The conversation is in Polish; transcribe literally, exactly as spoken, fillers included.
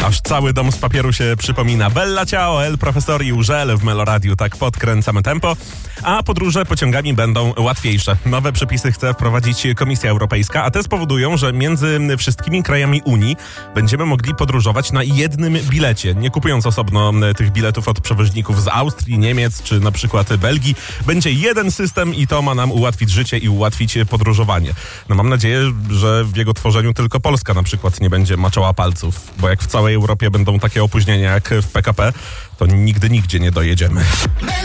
Aż cały dom z papieru się przypomina. Bella ciao, El Profesor i Urzel w Meloradiu. Tak podkręcamy tempo. A podróże pociągami będą łatwiejsze. Nowe przepisy chce wprowadzić Komisja Europejska, a te spowodują, że między wszystkimi krajami Unii będziemy mogli podróżować na jednym bilecie, nie kupując osobno tych biletów od przewoźników z Austrii, Niemiec czy na przykład Belgii. Będzie jeden system i to ma nam ułatwić życie i ułatwić podróżowanie. No mam nadzieję, że w jego tworzeniu tylko Polska na przykład nie będzie maczała palców, bo jak w całej Europie będą takie opóźnienia jak w P K P, to nigdy nigdzie nie dojedziemy.